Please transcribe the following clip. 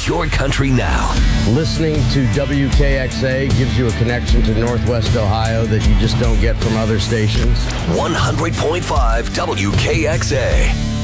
your country now. Listening to WKXA gives you a connection to Northwest Ohio that you just don't get from other stations. 100.5 WKXA.